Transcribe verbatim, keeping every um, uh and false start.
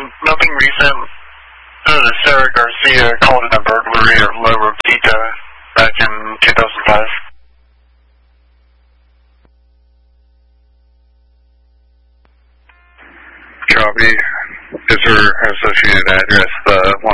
nothing recent. Uh, Sarah Garcia called in a burglary at La Rosita back in two thousand five. Copy. Is her associated address the